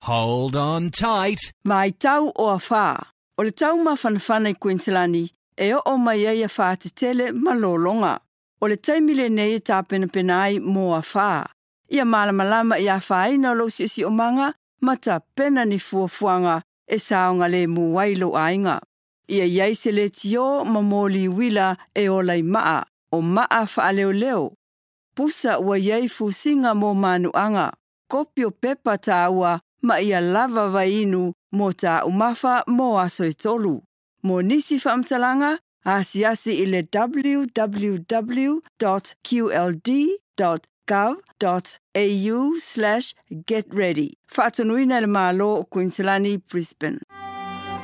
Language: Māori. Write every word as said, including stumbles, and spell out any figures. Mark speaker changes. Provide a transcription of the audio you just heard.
Speaker 1: Hold on tight.
Speaker 2: Mai tau o a whā. O le tau mawhanawhana i Queenslandi, e o o mai ai a whā te tele malolonga. O le taimile nei e tā pena pena ai mō a whā. Ia malamalama i a whāina o lo si si o manga, ma tā pena ni fuafuanga e saonga le mu wailo ainga. Ia iai se le tio ma mōli wila e o lai maa, o maa wha leo leo. Pusa ua iai fusinga mō manuanga, kopi o pepa tā ua ma ia lava vainu mō tā umafa mō aso e tolu. Mō nisi whaamtalanga, asi asi i le w w w dot q l d dot gov dot a u slash get ready. Whaatanuina le mālo o Queenslandi, Brisbane.